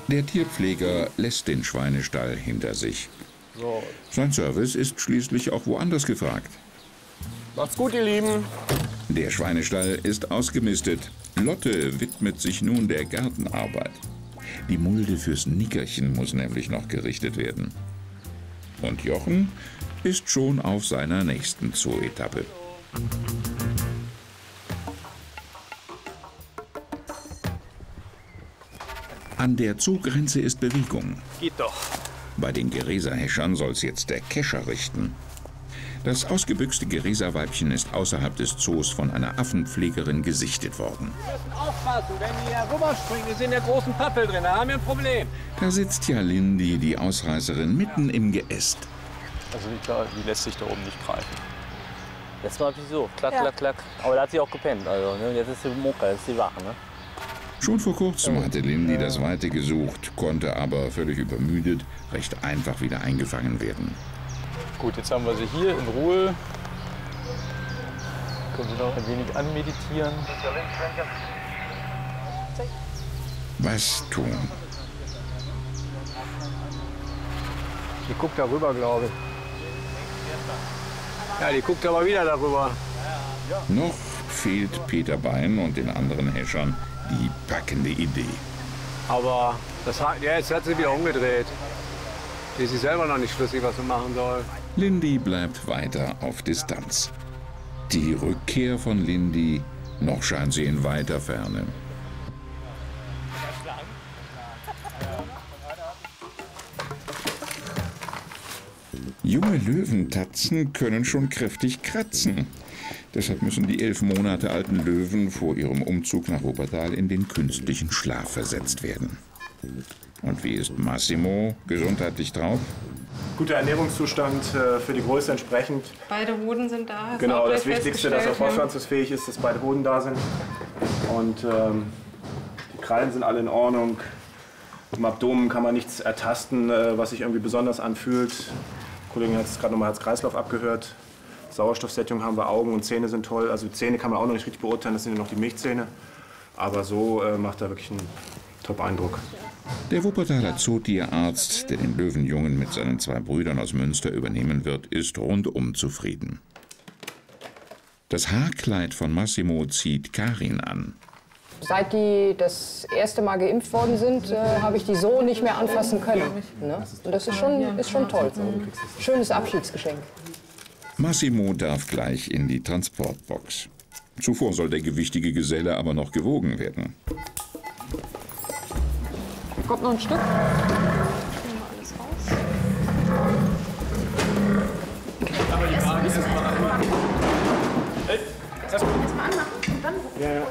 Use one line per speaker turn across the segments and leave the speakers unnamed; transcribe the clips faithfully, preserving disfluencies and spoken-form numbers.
Der Tierpfleger lässt den Schweinestall hinter sich. Sein Service ist schließlich auch woanders gefragt.
Macht's gut, ihr Lieben.
Der Schweinestall ist ausgemistet. Lotte widmet sich nun der Gartenarbeit. Die Mulde fürs Nickerchen muss nämlich noch gerichtet werden. Und Jochen ist schon auf seiner nächsten Zoo-Etappe. An der Zoogrenze ist Bewegung.
Geht doch.
Bei den Gereser-Häschern soll's jetzt der Kescher richten. Das ausgebüxte Gereser-Weibchen ist außerhalb des Zoos von einer Affenpflegerin gesichtet worden.
Wir müssen aufpassen, wenn die hier rüberspringen, ist in der großen Pappel drin, da haben wir ein Problem.
Da sitzt ja Lindy, die Ausreißerin, mitten im Geäst.
Also die, klar, die lässt sich da oben nicht greifen.
Das war natürlich so, klack,
Ja.
klack, klack. Aber da hat sie auch gepennt. Also, ne? Jetzt ist sie Moka, jetzt ist sie wach. Ne?
Schon vor kurzem hatte Lindy das Weite gesucht, konnte aber völlig übermüdet recht einfach wieder eingefangen werden.
Gut, jetzt haben wir sie hier in Ruhe. Können Sie noch ein wenig anmeditieren.
Was tun?
Die guckt darüber, glaube ich. Ja, die guckt aber wieder darüber.
Noch fehlt Peter Bein und den anderen Häschern die packende Idee.
Aber das hat, ja, jetzt hat sie wieder umgedreht. Die ist sich selber noch nicht schlüssig, was sie machen soll.
Lindy bleibt weiter auf Distanz. Die Rückkehr von Lindy, noch scheint sie in weiter Ferne. Junge Löwentatzen können schon kräftig kratzen. Deshalb müssen die elf Monate alten Löwen vor ihrem Umzug nach Wuppertal in den künstlichen Schlaf versetzt werden. Und wie ist Massimo gesundheitlich drauf?
Guter Ernährungszustand äh, für die Größe entsprechend.
Beide Hoden sind da. hast du
Genau,
auch
das
gleich
Wichtigste, dass er
festgestellt, ne?
fortpflanzungsfähig ist, dass beide Hoden da sind. Und ähm, die Krallen sind alle in Ordnung. Im Abdomen kann man nichts ertasten, äh, was sich irgendwie besonders anfühlt. Die Kollegin hat es gerade nochmal Herz-Kreislauf abgehört. Sauerstoffsättigung haben wir, Augen und Zähne sind toll. Also Zähne kann man auch noch nicht richtig beurteilen, das sind ja noch die Milchzähne. Aber so äh, macht er wirklich einen Top-Eindruck.
Der Wuppertaler Zootierarzt, der den Löwenjungen mit seinen zwei Brüdern aus Münster übernehmen wird, ist rundum zufrieden. Das Haarkleid von Massimo zieht Karin an.
Seit die das erste Mal geimpft worden sind, äh, habe ich die so nicht mehr anfassen können. Ne? Und das ist schon, ist schon toll. Schönes Abschiedsgeschenk.
Massimo darf gleich in die Transportbox. Zuvor soll der gewichtige Geselle aber noch gewogen werden.
Kommt noch ein Stück. Nehmen wir alles raus.
Aber die Frage ist erstmal anmachen.
Erstmal anmachen und dann. Ja, ja,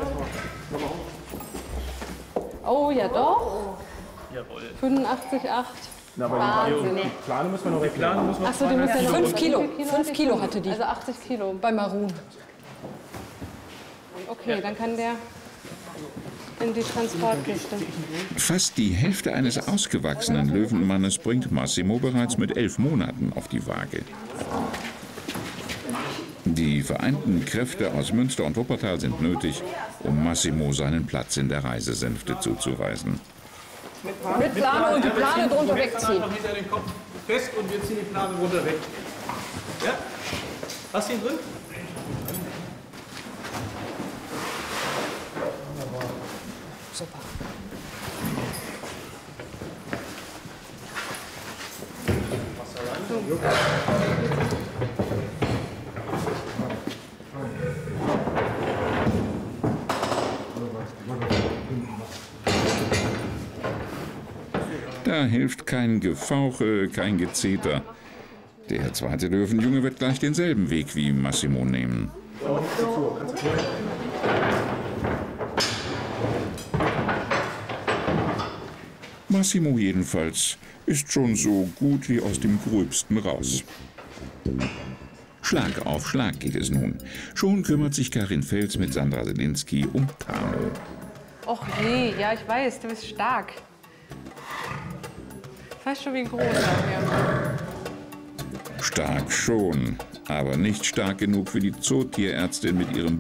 oh ja, doch.
Jawohl.
fünfundachtzig Komma acht.
Na, aber
Wahnsinn.
die Plane müssen wir noch wegladen.
Achso, die müssen ja noch
Fünf Kilo.
Fünf
Fünf Kilo hatte die.
Also achtzig Kilo.
Bei Maroon.
Okay, dann kann der in die Transportkiste.
Fast die Hälfte eines ausgewachsenen Löwenmannes bringt Massimo bereits mit elf Monaten auf die Waage. Die vereinten Kräfte aus Münster und Wuppertal sind nötig, um Massimo seinen Platz in der Reisesänfte zuzuweisen.
Mit Plane und die Plane drunter wegziehen.
Noch hinter den Kopf fest und wir ziehen die Plane runter weg. Ja? Hast du ihn drin?
Super.
Da hilft kein Gefauche, kein Gezeter. Der zweite Löwenjunge wird gleich denselben Weg wie Massimo nehmen. Massimo jedenfalls ist schon so gut wie aus dem Gröbsten raus. Schlag auf Schlag geht es nun. Schon kümmert sich Karin Fels mit Sandra Selinski um Tamo.
Och je, ja, ich weiß, du bist stark. Ich weiß schon, wie groß er wäre.
Stark schon, aber nicht stark genug für die Zootierärztin mit ihrem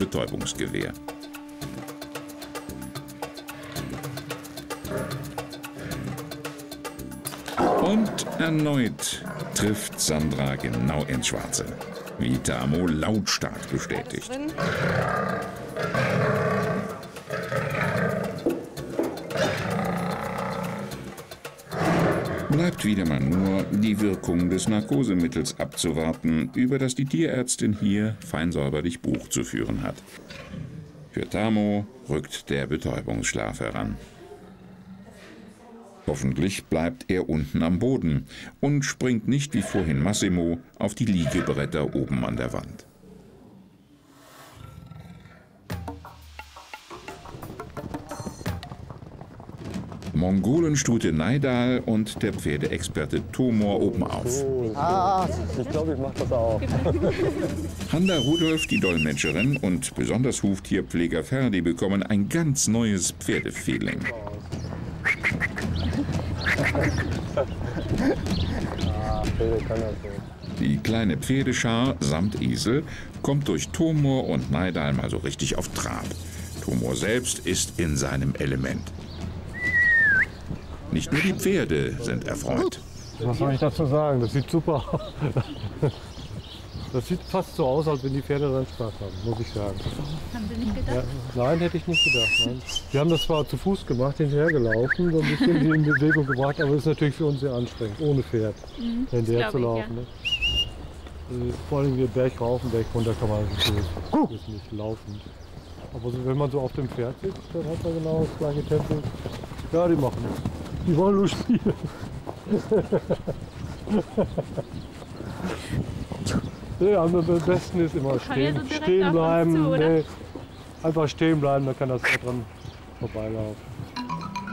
Und erneut trifft Sandra genau ins Schwarze, wie Tamo lautstark bestätigt.
Drin.
Bleibt wieder mal nur die Wirkung des Narkosemittels abzuwarten, über das die Tierärztin hier fein säuberlich Buch zu führen hat. Für Tamo rückt der Betäubungsschlaf heran. Hoffentlich bleibt er unten am Boden und springt nicht wie vorhin Massimo auf die Liegebretter oben an der Wand. Mongolenstute Neidal und der Pferdeexperte Tomor oben auf.
Ah, ich glaube, ich mache das auch.
Handa Rudolf, die Dolmetscherin, und besonders Huftierpfleger Ferdi bekommen ein ganz neues Pferdefeeling.
Ah, Pferde kann das so.
Die kleine Pferdeschar samt Esel kommt durch Tomor und Neidal mal so richtig auf Trab. Tomor selbst ist in seinem Element. Nicht nur die Pferde sind erfreut.
Was soll ich dazu sagen? Das sieht super aus. Das sieht fast so aus, als wenn die Pferde dann Spaß haben, muss ich sagen.
Haben Sie nicht gedacht?
Ja, nein, hätte ich nicht gedacht. Nein. Wir haben das zwar zu Fuß gemacht, hinterhergelaufen, so ein bisschen die in Bewegung gebracht, aber es ist natürlich für uns sehr anstrengend, ohne Pferd
Mhm,
hinterher zu
glaub
laufen.
ich,
Ne? Äh, Vor allem hier Berg rauf und Berg runter kann man das ist nicht laufen. Aber so, wenn man so auf dem Pferd sitzt, dann hat man genau das gleiche Tempo. Ja, die machen das. Die wollen nur spielen. Ja, am besten ist immer stehen,
so direkt
stehen
auf uns
bleiben.
zu, oder?
Nee, einfach stehen bleiben, dann kann das Pferd dran vorbeilaufen.